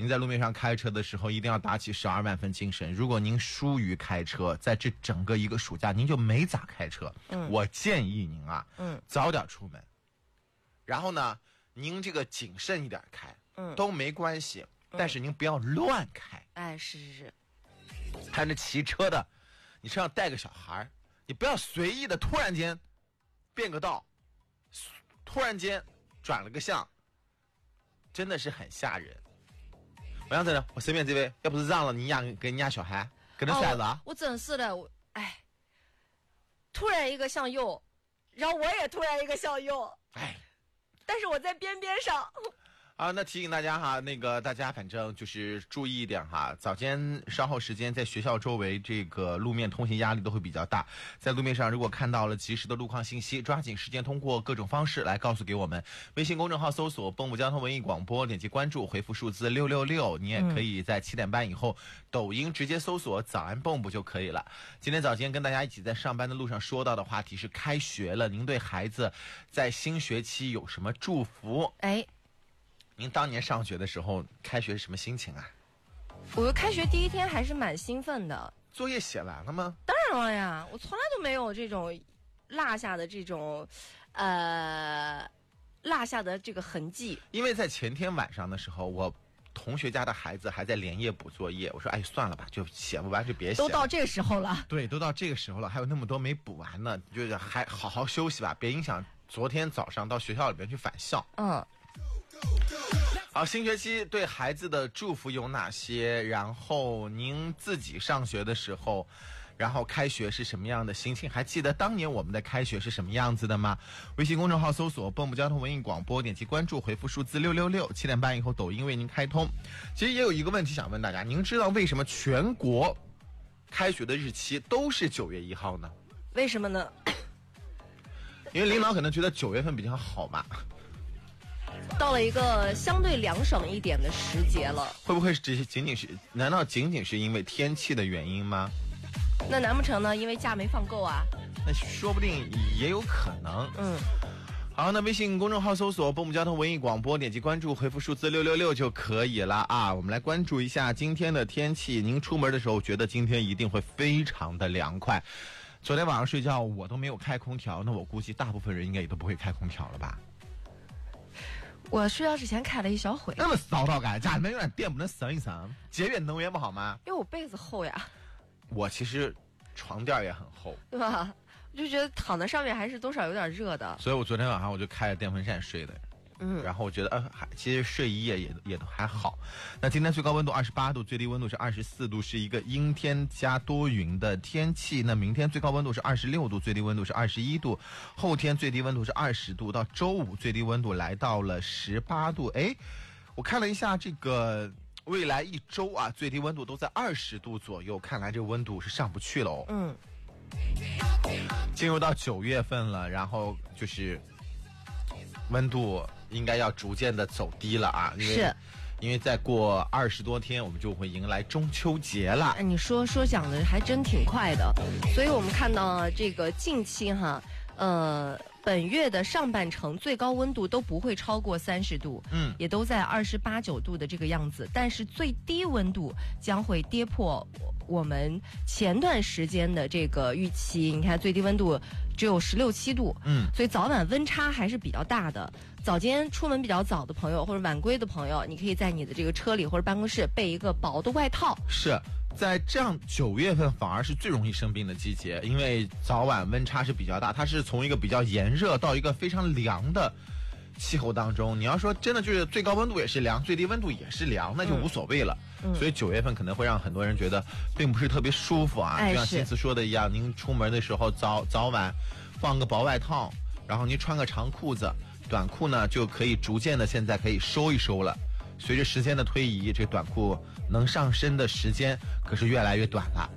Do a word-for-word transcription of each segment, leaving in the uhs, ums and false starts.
您在路面上开车的时候一定要打起十二万分精神。如果您疏于开车，在这整个一个暑假您就没咋开车，嗯，我建议您啊，嗯，早点出门，然后呢您这个谨慎一点开，嗯，都没关系，嗯，但是您不要乱开。 哎，是是是。 看这骑车的，你身上带个小孩，你不要随意的突然间变个道，突然间转了个向，真的是很吓人。我样子呢？我随便这位，要不是让了你压给人家小孩，跟着甩子啊！ 我真是的，我哎，突然一个向右，然后我也突然一个向右， 哎， 但是我在边边上。 啊，那提醒大家哈，那个大家反正就是注意一点哈，早间稍后时间在学校周围这个路面通行压力都会比较大，在路面上如果看到了及时的路况信息，抓紧时间通过各种方式来告诉给我们。微信公众号搜索蚌埠交通文艺广播，点击关注，回复数字六六六，你也可以在七点半以后、嗯、抖音直接搜索早安蚌埠就可以了。今天早间跟大家一起在上班的路上说到的话题是开学了，您对孩子在新学期有什么祝福？ 哎， 您当年上学的时候，开学是什么心情啊？ 我开学第一天还是蛮兴奋的。 作业写完了吗？ 当然了呀，我从来都没有这种落下的这种，呃，落下的这个痕迹。 因为在前天晚上的时候，我同学家的孩子还在连夜补作业，我说，哎，算了吧，就写不完就别写了。 都到这个时候了。 对，都到这个时候了，还有那么多没补完呢，就是还好好休息吧，别影响昨天早上到学校里边去返校。 嗯。 好，新学期对孩子的祝福有哪些？然后您自己上学的时候，然后开学是什么样的心情？还记得当年我们的开学是什么样子的吗？微信公众号搜索蚌埠交通文艺广播，点击关注，回复数字六六六，七点半以后抖音为您开通。其实也有一个问题想问大家，您知道为什么全国开学的日期都是九月一号呢？ 为什么呢？ 因为领导可能觉得九月份比较好嘛。 到了一个相对凉爽一点的时节了， 会不会只仅仅是？难道仅仅是因为天气的原因吗？ 那难不成呢？因为假没放够啊？ 那说不定也有可能。 嗯， 好，那微信公众号搜索蚌埠交通文艺广播，点击关注，回复数字六六六就可以了啊。我们来关注一下今天的天气。您出门的时候觉得今天一定会非常的凉快。昨天晚上睡觉我都没有开空调，那我估计大部分人应该也都不会开空调了吧？ 我睡觉之前开了一小会。 那么骚到干，家里面有点电不能省一省，节约能源不好吗？ 因为我被子厚呀。我其实床垫也很厚， 对吧？我就觉得躺在上面还是多少有点热的， 所以我昨天晚上我就开着电风扇睡的。嗯，然后我觉得呃，还其实睡一夜也也都还好。那今天最高温度二十八度，最低温度是二十四度，是一个阴天加多云的天气。那明天最高温度是二十六度，最低温度是二十一度，后天最低温度是二十度，到周五最低温度来到了十八度。哎，我看了一下这个未来一周啊，最低温度都在二十度左右，看来这个温度是上不去了哦。 嗯， 进入到九月份了，然后就是温度应该要逐渐的走低了啊，因为是因为再过二十多天我们就会迎来中秋节了。 你说说讲的还真挺快的，所以我们看到这个近期哈，呃，本月的上半程最高温度都不会超过三十度， 嗯， 也都在二十八九度的这个样子，但是最低温度将会跌破我们前段时间的这个预期。你看最低温度只有十六七度， 嗯， 所以早晚温差还是比较大的。早间出门比较早的朋友或者晚归的朋友，你可以在你的这个车里或者办公室备一个薄的外套。 是在这样九月份反而是最容易生病的季节，因为早晚温差是比较大，它是从一个比较炎热到一个非常凉的气候当中。你要说真的就是最高温度也是凉，最低温度也是凉，那就无所谓了。嗯、所以九月份可能会让很多人觉得并不是特别舒服啊。 哎、 就像新词说的一样，您出门的时候早早晚放个薄外套，然后您穿个长裤子，短裤呢就可以逐渐的现在可以收一收了。随着时间的推移，这短裤能上身的时间可是越来越短了。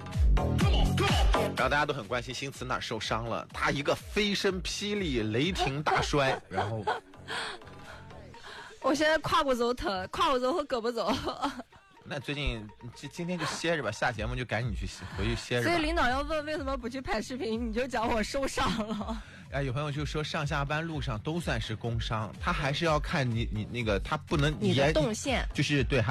然后大家都很关心新词哪受伤了，他一个飞身霹雳雷霆大摔，然后我现在胯骨走疼，胯骨走和胳膊走。 那最近今今天就歇着吧，下节目就赶紧去回去歇着吧。 所以领导要问为什么不去拍视频，你就讲我受伤了。 哎，有朋友就说上下班路上都算是工伤，他还是要看你你那个他不能你的动线， 就是对。